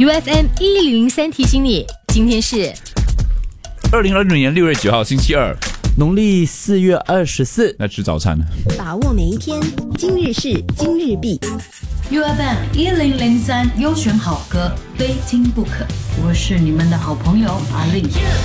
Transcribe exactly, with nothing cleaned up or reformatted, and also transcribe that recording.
U F M 一零零三提醒你，今天是二零二六年六月九号星期二， 农历四月二十四。 那吃早餐呢？ 把握每一天，今日事今日毕。 U F M 一零零三优选好歌，非听不可。我是你们的好朋友阿令。